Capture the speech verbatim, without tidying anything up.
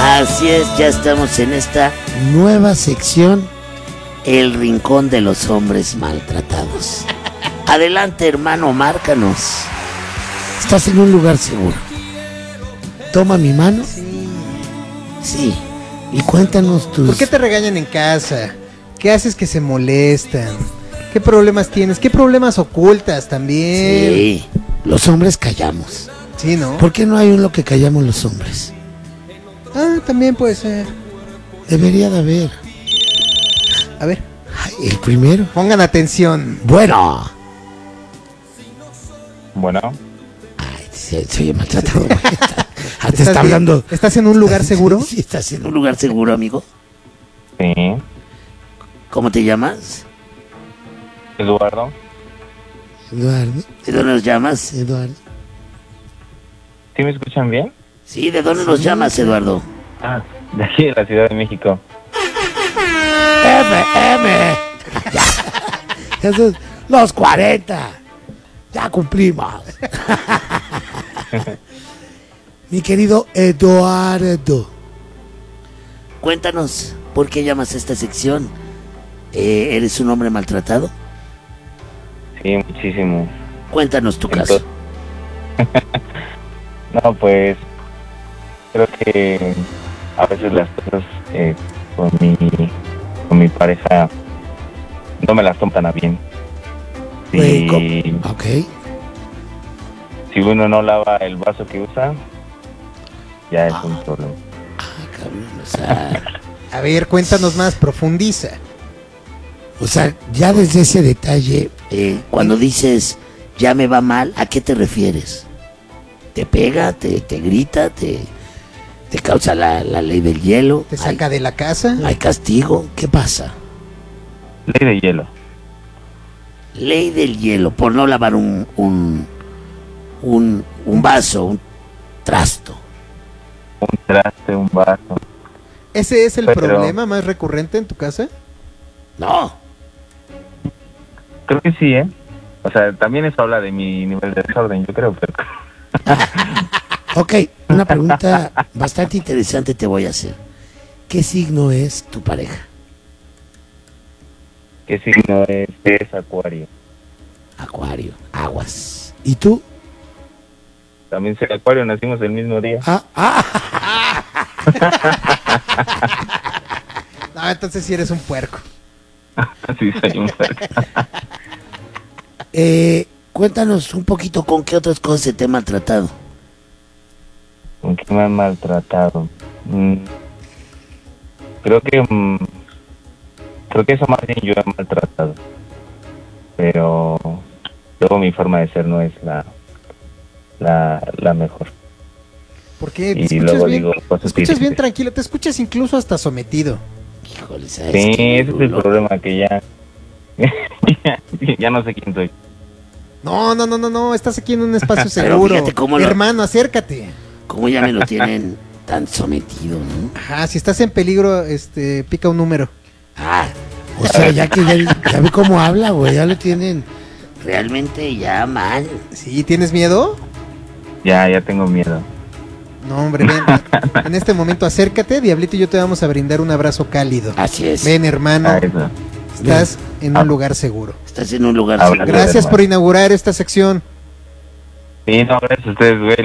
Así es, ya estamos en esta nueva sección, el rincón de los hombres maltratados. Adelante, hermano, márcanos. Estás en un lugar seguro. Toma mi mano. Sí. Sí. Y cuéntanos tus... ¿Por qué te regañan en casa? ¿Qué haces que se molestan? ¿Qué problemas tienes? ¿Qué problemas ocultas también? Sí, los hombres callamos. Sí, ¿no? ¿Por qué no hay un lo que callamos los hombres? Ah, también puede ser. Debería de haber. A ver. Ay, el primero. Pongan atención. Bueno. Bueno. Ay, se, se oye maltratado. Ah, te ¿Estás está bien? hablando. ¿Estás en un lugar seguro? Sí, estás en un lugar seguro, amigo. Sí. ¿Cómo te llamas? Eduardo. Eduardo. ¿De dónde nos llamas, Eduardo? ¿Sí me escuchan bien? Sí, ¿de dónde nos llamas, Eduardo? Ah, de aquí de la Ciudad de México. M, M. Ya. Esos, los cuarenta. Ya cumplimos. Mi querido Eduardo, cuéntanos, ¿por qué llamas a esta sección? Eh, ¿Eres un hombre maltratado? Sí, muchísimo. Cuéntanos tu Entonces, caso. No, pues creo que a veces las cosas eh, con mi con mi pareja no me las toman a bien. Güey, Y ¿cómo? Ok. si uno no lava el vaso que usa, ya es Ah. un problema. Ah, cabrón, o sea, A ver, cuéntanos más, profundiza. o sea, ya desde ese detalle, eh, cuando dices ya me va mal, ¿a qué te refieres? ¿Te pega, te, te grita, te, te causa la, la ley del hielo? ¿Te saca de la casa? ¿Hay castigo? ¿Qué pasa? Ley de hielo. Ley del hielo, por no lavar un, un, un, un vaso, un trasto. Un traste, un vaso. ¿Ese es el Pero- problema más recurrente en tu casa? No, Creo que sí, ¿eh? O sea, también eso habla de mi nivel de desorden, yo creo, pero... ok, una pregunta bastante interesante te voy a hacer. ¿Qué signo es tu pareja? ¿Qué signo es? Es Acuario. Acuario, aguas. ¿Y tú? También soy Acuario, nacimos el mismo día. Ah, ah. No, entonces sí eres un puerco. Sí, soy un puerco. Eh, cuéntanos un poquito con qué otras cosas se te ha maltratado. ¿Con qué me han maltratado? Mm, creo que... mm, creo que eso más bien yo he maltratado. Pero... luego mi forma de ser no es la... la, la mejor. ¿Por qué? ¿Te Y escuchas luego bien? digo Te cosas escuchas bien difíciles. tranquilo, te escuchas incluso hasta sometido. Híjole, ¿sabes Sí, qué? ese es el Lo- problema, que ya... ya, ya no sé quién soy. No, no, no, no, no, estás aquí en un espacio Pero seguro. fíjate cómo lo- Hermano, acércate. Cómo ya me lo tienen tan sometido, ¿no? Ajá, si estás en peligro, este, pica un número. Ah, o sea, ya que ya, ya ve cómo habla, güey, ya lo tienen realmente ya mal. ¿Sí? ¿Tienes miedo? Ya, ya tengo miedo. No, hombre, ven. En este momento acércate, Diablito y yo te vamos a brindar un abrazo cálido. Así es. Ven, hermano, Ah, eso. estás en Ah. un lugar seguro. Estás en un lugar Habla. seguro. Gracias hermano. por inaugurar esta sección. Sí, no, gracias a ustedes, güey.